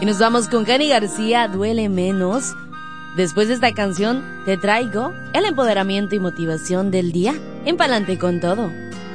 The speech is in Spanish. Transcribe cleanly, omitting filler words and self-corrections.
Y nos vamos con Cani García, Duele Menos. Después de esta canción, te traigo el empoderamiento y motivación del día en Pa'lante con Todo.